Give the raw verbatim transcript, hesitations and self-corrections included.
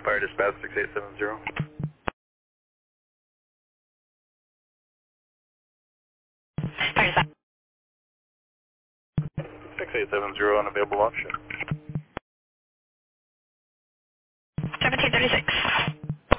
Fire dispatch six eight seven zero. Fire dispatch. six eight seven zero, unavailable option.